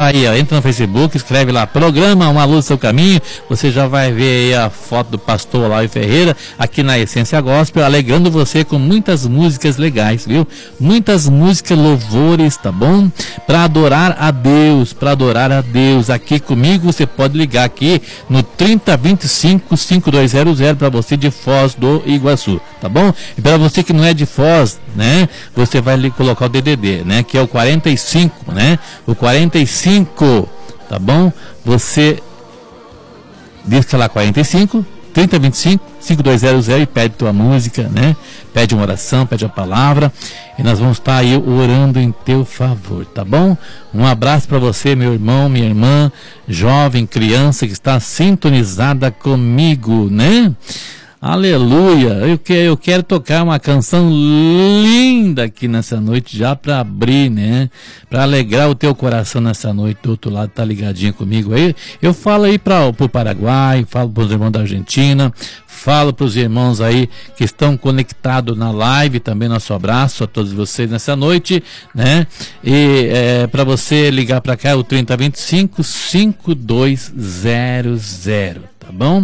aí, ó, entra no Facebook, escreve lá, programa Uma Luz no Seu Caminho, você já vai ver aí a foto do pastor Olaio Ferreira, aqui na Essência Gospel, alegrando você com muitas músicas legais, viu? Muitas músicas, louvores, tá bom? Para adorar a Deus, aqui comigo, você pode ligar aqui no 3025-5200 para você de Foz do Iguaçu, tá bom? E para você que não é de Foz, né? Você vai ali colocar o DDD, né? Que é o 45, né? O 45, tá bom? Você diz que é lá 45, 3025-5200 e pede tua música, né? Pede uma oração, pede a palavra e nós vamos estar aí orando em teu favor, tá bom? Um abraço para você, meu irmão, minha irmã, jovem, criança que está sintonizada comigo, né? Aleluia, eu quero tocar uma canção linda aqui nessa noite já para abrir, né? Para alegrar o teu coração nessa noite, do outro lado tá ligadinho comigo aí. Eu falo aí pro Paraguai, falo pros irmãos da Argentina, falo pros irmãos aí que estão conectados na live, também nosso abraço a todos vocês nessa noite, né? E para você ligar para cá é o 3025-5200, tá bom?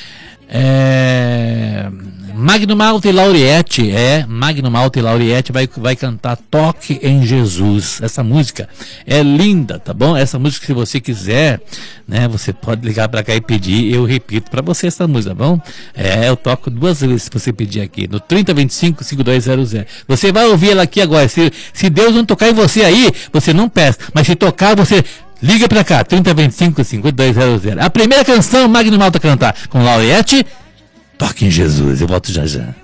Magno Malta e Lauriette, vai cantar Toque em Jesus. Essa música é linda, tá bom? Essa música, se você quiser, né, você pode ligar para cá e pedir, eu repito para você essa música, tá bom? Eu toco 2 vezes se você pedir aqui, no 3025-5200. Você vai ouvir ela aqui agora. Se Deus não tocar em você aí, você não peça, mas se tocar, você liga pra cá, 3025-5200. A primeira canção, Magno Malta cantar com Lauriette, Toque em Jesus. Eu volto já já.